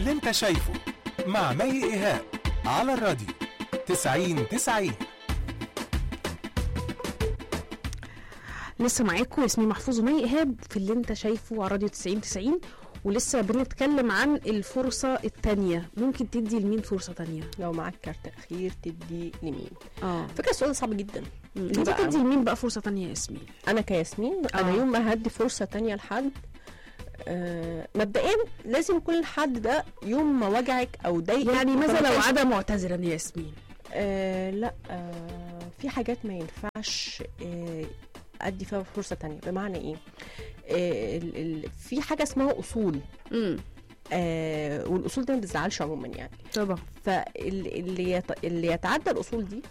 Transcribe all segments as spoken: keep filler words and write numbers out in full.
اللي انت شايفه مع مي إيهاب على الراديو تسعين تسعين. لسه معاكم ياسمين محفوظ ومي إيهاب في اللي انت شايفه على راديو تسعين تسعين، ولسه بنتكلم عن الفرصة التانية. ممكن تدي لمين فرصة تانية؟ لو معاك كارت اخير تدي لمين؟ اه فكرة السؤال صعب جدا. انت تدي لمين بقى فرصة تانية يا ياسمين؟ انا كياسمين آه. انا يوم ما هدي فرصة تانية لحد آه مبدئيا لازم يكون الحد ده يوم ما وجعك او ضايقك. يعني ماذا لو فمحتاج- عدا معتذرا يا ياسمين؟ آه لا آه في حاجات ما ينفعش آه ادي فيها فرصة تانية. بمعنى ايه؟ آه ال ال في حاجة اسمها اصول، امم آه والاصول دي ما بتزعلش عموما يعني. طبعا. فاللي يت... اللي يتعدى الاصول دي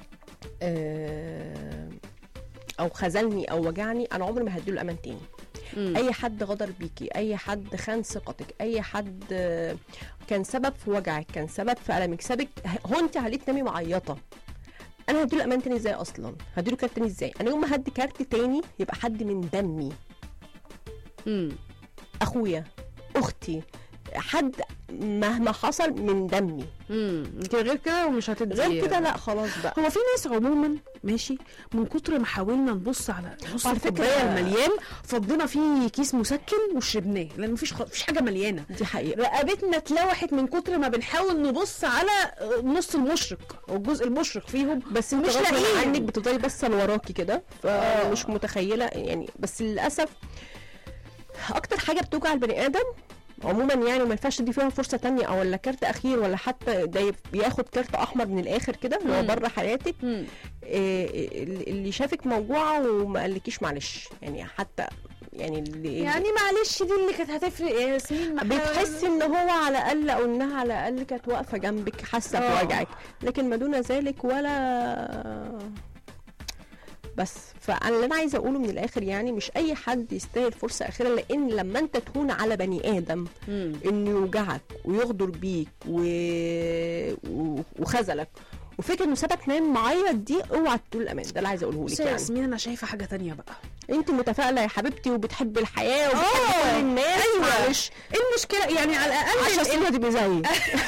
آه او خذلني او وجعني، انا عمري ما هديله الامان تاني. مم. اي حد غدر بيكي، اي حد خان ثقتك، اي حد آه، كان سبب في وجعك، كان سبب في المك، سابك هو انت عليه تنامي معيطه، انا هديله امان تاني ازاي؟ اصلا هديله كارت تاني ازاي؟ انا يوم ما هدي كارت تاني يبقى حد من دمي، امم اخويا، اختي، حد مهما حصل من دمي. امم غير كده ومش هتدي. غير كده لا خلاص بقى. هو في ناس عموما ماشي من كتر ما حاولنا نبص على نص على فكرة- الكوبايه المليان فضينا فيه كيس مسكن وشربناه، لان مفيش خ... مفيش حاجه مليانه. دي حقيقه. رقبتنا اتلوحت من كتر ما بنحاول نبص على نص المشرق او الجزء المشرق فيهم، بس انت مش غصب لاقيين. عنك بتفضلي بس وراكي كده، فمش متخيله يعني. بس للاسف اكتر حاجه بتوجع البني ادم عموما يعني ما ينفعش تدي فيها فرصه تانية او ولا كارت اخير ولا حتى ده ياخد كارت احمر من الاخر كده اللي هو مم. بره حياتك. مم. إيه اللي شافك موجوعه وما قالكيش معلش يعني، حتى يعني اللي يعني معلش دي اللي كانت هتفرق يا ياسمين. ما بتحسي ان هو على الاقل او انها على الاقل كانت واقفه جنبك حاسه آه. بوجعك، لكن ما دون ذلك ولا. بس فانا اللي انا عايزه اقوله من الاخر يعني مش اي حد يستاهل فرصه اخيره، لان لما انت تهون على بني ادم مم. انه يوجعك ويغدر بيك و... و... وخذلك وفكره انه سابك نايم معيط، دي اوعى تقول الامان. ده اللي عايزه اقوله لك بس يا يعني. ياسمين انا شايفه حاجه تانية بقى. انت متفائله يا حبيبتي وبتحبي الحياه وبتحبي آه، كل الناس. أيوة. معلش ايه المشكله يعني؟ على الاقل عشان ال- السنه تبقي زيي.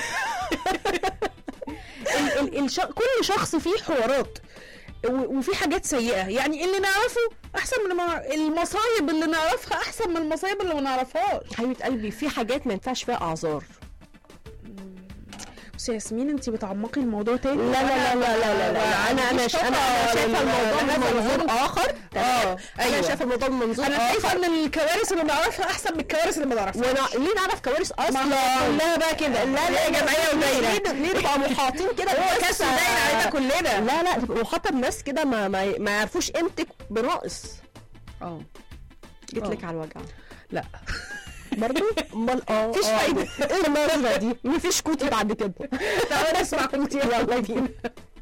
ال ال الش... كل شخص فيه حوارات و- وفي حاجات سيئه، يعني اللي نعرفه احسن من ما المصايب اللي نعرفها احسن من المصايب اللي ما نعرفهاش. حبيبه قلبي في حاجات ما ينفعش فيها اعذار. بس يا ياسمين انت بتعمقي الموضوع تاني. لا لا لا لا لا, لا, لا. انا انا انا انا شايفه الموضوع من منظور اخر. اه انا ايوه شايفه الموضوع من منظور انا شايفه اخر. ان الكوارث اللي نعرفها احسن من الكوارث اللي ما نعرفهاش. وانا ليه نعرف كوارث اصلا؟ كلها بقى كده. لا لا يا جمعيه ودايره. ليه نبقى محاطين كده؟ هو كاس ودايره علينا كلنا. لا لا تبقى محاطه بناس كده ما ما, ما يعرفوش قيمتك بناقص. اه جيت آه. لك على الوجع لا برضه. امال اه مفيش آه. فايدة. ايه النظره دي؟ مفيش كوتي بعد كده. تعالوا نسمع كنت. يلا بينا.